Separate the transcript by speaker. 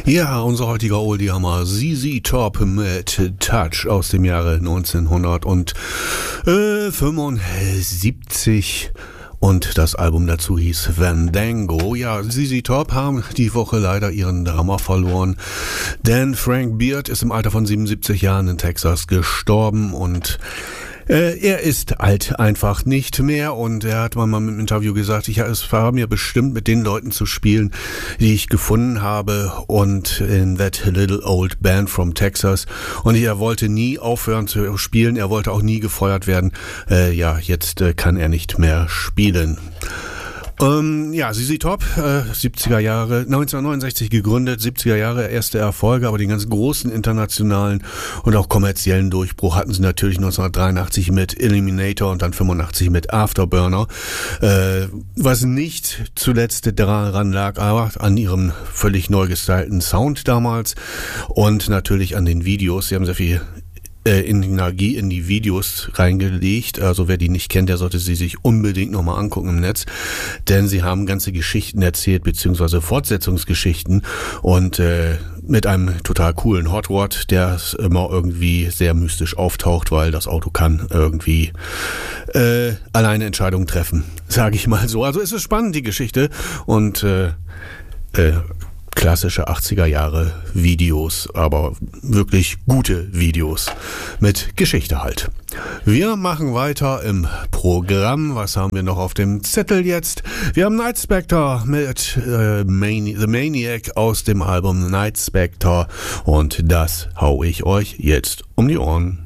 Speaker 1: Ja, unser heutiger Oldie-Hammer ZZ Top mit Touch aus dem Jahre 1975 und das Album dazu hieß Fandango. Ja, ZZ Top haben die Woche leider ihren Drummer verloren, denn Frank Beard ist im Alter von 77 Jahren in Texas gestorben und er ist alt einfach nicht mehr und er hat mal im Interview gesagt, es war mir bestimmt mit den Leuten zu spielen, die ich gefunden habe und in That Little Old Band from Texas und er wollte nie aufhören zu spielen, er wollte auch nie gefeuert werden. Jetzt kann er nicht mehr spielen. ZZ Top, 70er Jahre, 1969 gegründet, 70er Jahre erste Erfolge, aber den ganz großen internationalen und auch kommerziellen Durchbruch hatten sie natürlich 1983 mit Eliminator und dann 85 mit Afterburner, was nicht zuletzt daran lag, aber an ihrem völlig neu gestylten Sound damals und natürlich an den Videos. Sie haben sehr viel Energie in die Videos reingelegt. Also wer die nicht kennt, der sollte sie sich unbedingt nochmal angucken im Netz. Denn sie haben ganze Geschichten erzählt, beziehungsweise Fortsetzungsgeschichten und mit einem total coolen Hot Rod, der immer irgendwie sehr mystisch auftaucht, weil das Auto kann irgendwie alleine Entscheidungen treffen, sage ich mal so. Also es ist spannend, die Geschichte und klassische 80er Jahre Videos, aber wirklich gute Videos mit Geschichte halt. Wir machen weiter im Programm. Was haben wir noch auf dem Zettel jetzt? Wir haben Night Spectre mit The Maniac aus dem Album Night Spectre und das hau ich euch jetzt um die Ohren.